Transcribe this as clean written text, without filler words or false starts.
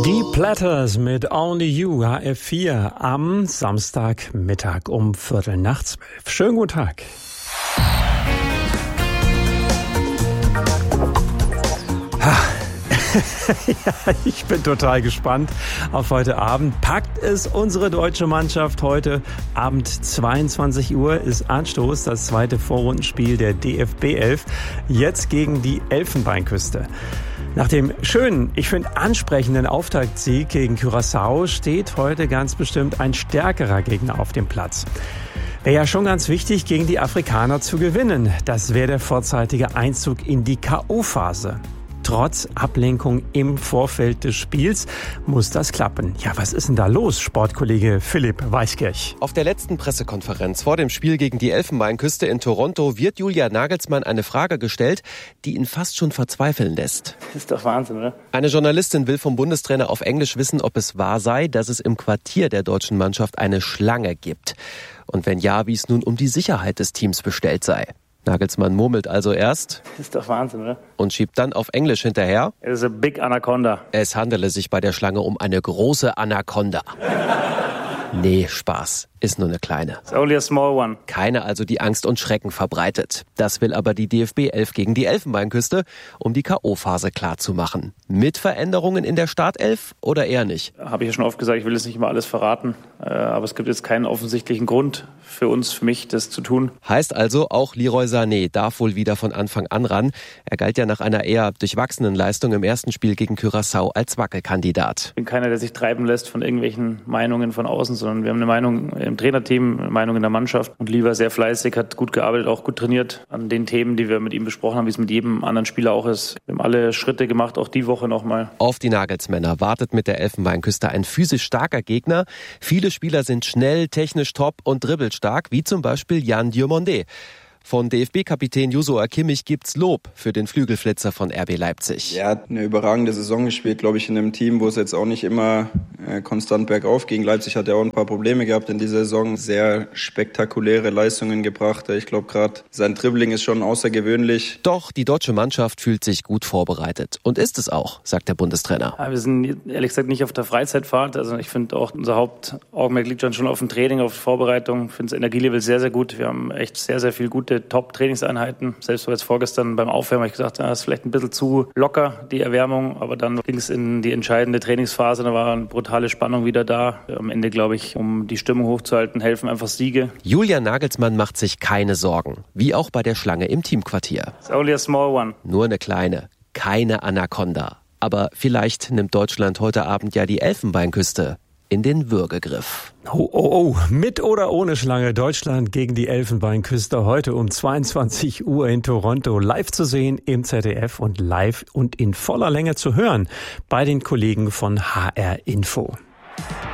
Die Platters mit Only You, HF4, am Samstagmittag um 11:45. Schönen guten Tag. Ja, ich bin total gespannt auf heute Abend. Packt es unsere deutsche Mannschaft? Heute Abend 22 Uhr ist Anstoß, das zweite Vorrundenspiel der DFB 11, jetzt gegen die Elfenbeinküste. Nach dem schönen, ich finde ansprechenden Auftaktsieg gegen Curaçao steht heute ganz bestimmt ein stärkerer Gegner auf dem Platz. Wäre ja schon ganz wichtig, gegen die Afrikaner zu gewinnen. Das wäre der vorzeitige Einzug in die K.O.-Phase. Trotz Ablenkung im Vorfeld des Spiels muss das klappen. Ja, was ist denn da los, Sportkollege Philipp Weiskirch? Auf der letzten Pressekonferenz vor dem Spiel gegen die Elfenbeinküste in Toronto wird Julian Nagelsmann eine Frage gestellt, die ihn fast schon verzweifeln lässt. Das ist doch Wahnsinn, oder? Eine Journalistin will vom Bundestrainer auf Englisch wissen, ob es wahr sei, dass es im Quartier der deutschen Mannschaft eine Schlange gibt. Und wenn ja, wie es nun um die Sicherheit des Teams bestellt sei. Nagelsmann murmelt also erst. Das ist doch Wahnsinn, oder? Und schiebt dann auf Englisch hinterher. It is a big anaconda. Es handele sich bei der Schlange um eine große Anaconda. Nee, Spaß. Ist nur eine kleine. It's only a small one. Keine also, die Angst und Schrecken verbreitet. Das will aber die DFB 11 gegen die Elfenbeinküste, um die K.O.-Phase klarzumachen. Mit Veränderungen in der Startelf oder eher nicht? Habe ich ja schon oft gesagt, ich will jetzt nicht immer alles verraten. Aber es gibt jetzt keinen offensichtlichen Grund für uns, für mich, das zu tun. Heißt also, auch Leroy Sané darf wohl wieder von Anfang an ran. Er galt ja nach einer eher durchwachsenen Leistung im ersten Spiel gegen Curaçao als Wackelkandidat. Ich bin keiner, der sich treiben lässt von irgendwelchen Meinungen von außen, sondern wir haben eine Meinung im Trainerteam, eine Meinung in der Mannschaft. Und Lieber sehr fleißig, hat gut gearbeitet, auch gut trainiert an den Themen, die wir mit ihm besprochen haben, wie es mit jedem anderen Spieler auch ist. Wir haben alle Schritte gemacht, auch die Woche nochmal. Auf die Nagelsmänner wartet mit der Elfenbeinküste ein physisch starker Gegner. Viele Spieler sind schnell, technisch top und dribbelstark, wie zum Beispiel Jan Diomandé. Von DFB-Kapitän Joshua Kimmich gibt's Lob für den Flügelflitzer von RB Leipzig. Er hat eine überragende Saison gespielt, glaube ich, in einem Team, wo es jetzt auch nicht immer konstant bergauf ging. Leipzig hat ja auch ein paar Probleme gehabt in dieser Saison. Sehr spektakuläre Leistungen gebracht. Ich glaube gerade, sein Dribbling ist schon außergewöhnlich. Doch die deutsche Mannschaft fühlt sich gut vorbereitet. Und ist es auch, sagt der Bundestrainer. Ja, wir sind ehrlich gesagt nicht auf der Freizeitfahrt. Also ich finde auch, unser Hauptaugenmerk liegt schon auf dem Training, auf Vorbereitung. Ich finde das Energielevel sehr, sehr gut. Wir haben echt sehr, sehr viel gute Top-Trainingseinheiten. Selbst jetzt vorgestern beim Aufwärmen habe ich gesagt, das ist vielleicht ein bisschen zu locker, die Erwärmung. Aber dann ging es in die entscheidende Trainingsphase. Da war eine brutale Spannung wieder da. Am Ende, glaube ich, um die Stimmung hochzuhalten, helfen einfach Siege. Julian Nagelsmann macht sich keine Sorgen. Wie auch bei der Schlange im Teamquartier. It's only a small one. Nur eine kleine. Keine Anaconda. Aber vielleicht nimmt Deutschland heute Abend ja die Elfenbeinküste in den Würgegriff. Oh, mit oder ohne Schlange, Deutschland gegen die Elfenbeinküste heute um 22 Uhr in Toronto, live zu sehen im ZDF und live und in voller Länge zu hören bei den Kollegen von HR Info.